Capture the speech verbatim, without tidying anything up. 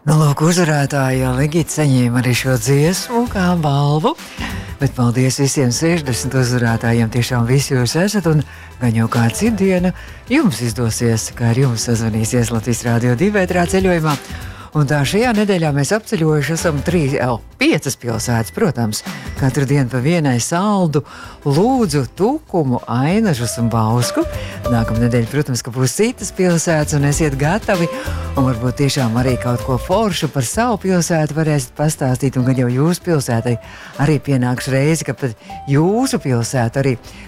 Nu, lūk, uzvarētāja Ligita saņēma arī šo dziesmu kā balvu. Bet paldies visiem sešdesmit uzvarētājiem. Tiešām visi jūs esat. Un gan jau kā citādiena jums izdosies, kā ar jums sazvanīsies Latvijas Rādio divi ētrā ceļojumā. Un tā šajā nedēļā mēs apceļojuši esam trīs, jau piecas pilsētas, protams, katru dienu pa vienai saldu, Lūdzu, Tukumu, Ainažus un Bausku. Nākamā nedēļa, protams, ka būs citas pilsētas un esiet gatavi. Un varbūt tiešām arī kaut ko foršu par savu pilsētu varēsiet pastāstīt. Un gan jau jūsu pilsētai arī pienāks reize, ka pat jūsu pilsētu arī